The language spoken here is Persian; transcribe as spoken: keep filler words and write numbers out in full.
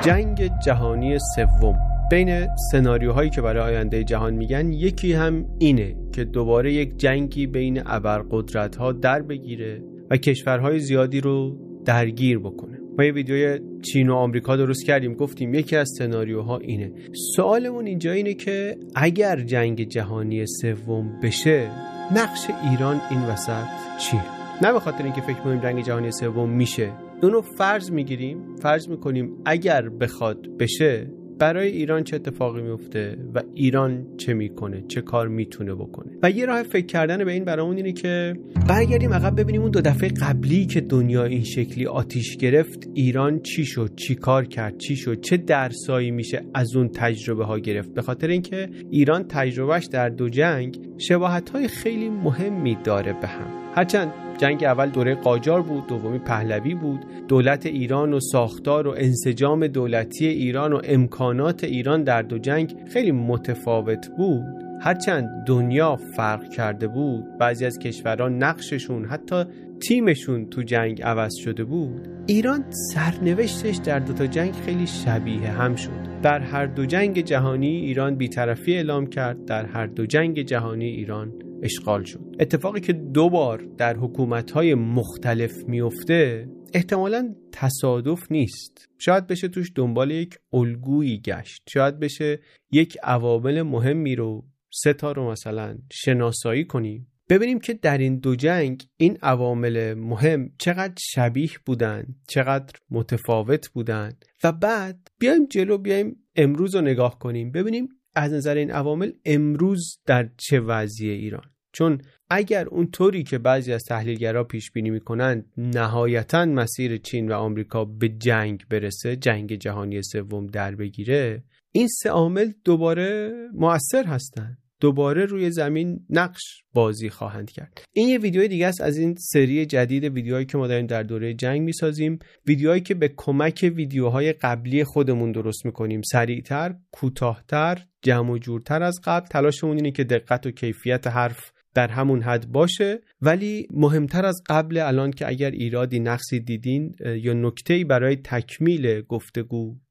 جنگ جهانی سوم. بین سناریوهایی که برای آینده جهان میگن یکی هم اینه که دوباره یک جنگی بین ابرقدرت‌ها در بگیره و کشورهای زیادی رو درگیر بکنه. ما یه ویدیوی چین و آمریکا درست کردیم، گفتیم یکی از سناریوها اینه. سوالمون اینجا اینه که اگر جنگ جهانی سوم بشه، نقش ایران این وسط چیه؟ نه به خاطر اینکه فکر می‌کنیم جنگ جهانی سوم میشه، اونو فرض میگیریم، فرض میکنیم اگر بخواد بشه برای ایران چه اتفاقی میفته و ایران چه میکنه، چه کار میتونه بکنه. و یه راه فکر کردن به این برامون اینه که برگردیم عقب ببینیم اون دو دفعه قبلی که دنیا این شکلی آتیش گرفت، ایران چی شد، چی کار کرد، چی شد، چه درسایی میشه از اون تجربه ها گرفت. به خاطر اینکه ایران تجربهش در دو جنگ شباهت‌های خیلی مهمی داره به هم. هرچند جنگ اول دوره قاجار بود، دومی پهلوی بود. دولت ایران و ساختار و انسجام دولتی ایران و امکانات ایران در دو جنگ خیلی متفاوت بود. هرچند دنیا فرق کرده بود، بعضی از کشورها نقششون، حتی تیمشون تو جنگ عوض شده بود، ایران سرنوشتش در دو تا جنگ خیلی شبیه هم شد. در هر دو جنگ جهانی ایران بی‌طرفی اعلام کرد، در هر دو جنگ جهانی ایران اشغال شد. اتفاقی که دو بار در حکومت‌های مختلف میفته احتمالاً تصادف نیست. شاید بشه توش دنبال یک الگویی گشت، شاید بشه یک عوامل مهمی رو، سه تا رو مثلا شناسایی کنیم، ببینیم که در این دو جنگ این عوامل مهم چقدر شبیه بودن، چقدر متفاوت بودن، و بعد بیایم جلو، بیایم امروز رو نگاه کنیم، ببینیم از نظر این عوامل امروز در چه وضعیه ایران. چون اگر اون طوری که بعضی از تحلیلگرها پیش بینی میکنند نهایتاً مسیر چین و آمریکا به جنگ برسه، جنگ جهانی سوم در بگیره، این سه عامل دوباره مؤثر هستند، دوباره روی زمین نقش بازی خواهند کرد. این یه ویدیو دیگه است از این سری جدید ویدیوهایی که ما داریم در دوره جنگ میسازیم، ویدیوهایی که به کمک ویدیوهای قبلی خودمون درست میکنیم، سریعتر، کوتاهتر، جمع و جورتر از قبل. تلاشمون اینه که دقت و کیفیت حرف در همون حد باشه، ولی مهمتر از قبل الان که اگر ایرادی، نقصی دیدین یا نکته‌ای برای تکمیل گفتگو